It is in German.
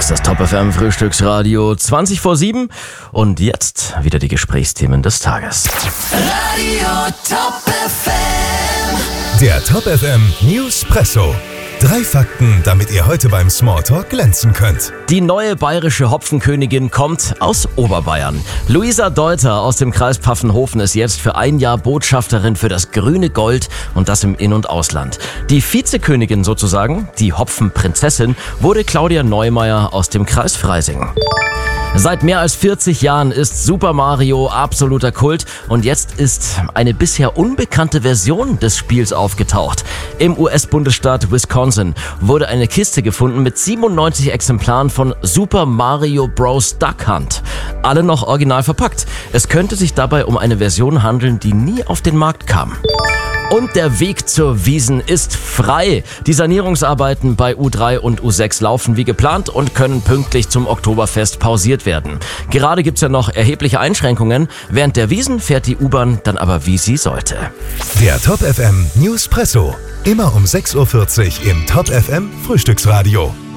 ist das Top FM Frühstücksradio 20 vor 7 und jetzt wieder die Gesprächsthemen des Tages. Radio Top FM. Der Top FM Newspresso. 3 Fakten, damit ihr heute beim Smalltalk glänzen könnt. Die neue bayerische Hopfenkönigin kommt aus Oberbayern. Luisa Deuter aus dem Kreis Pfaffenhofen ist jetzt für ein Jahr Botschafterin für das grüne Gold und das im In- und Ausland. Die Vizekönigin sozusagen, die Hopfenprinzessin, wurde Claudia Neumeier aus dem Kreis Freising. Seit mehr als 40 Jahren ist Super Mario absoluter Kult und jetzt ist eine bisher unbekannte Version des Spiels aufgetaucht. Im US-Bundesstaat Wisconsin wurde eine Kiste gefunden mit 97 Exemplaren von Super Mario Bros. Duck Hunt. Alle noch original verpackt. Es könnte sich dabei um eine Version handeln, die nie auf den Markt kam. Und der Weg zur Wiesn ist frei. Die Sanierungsarbeiten bei U3 und U6 laufen wie geplant und können pünktlich zum Oktoberfest pausiert werden. Gerade gibt's ja noch erhebliche Einschränkungen. Während der Wiesn fährt die U-Bahn dann aber wie sie sollte. Der Top FM Newspresso. Immer um 6.40 Uhr im Top FM Frühstücksradio.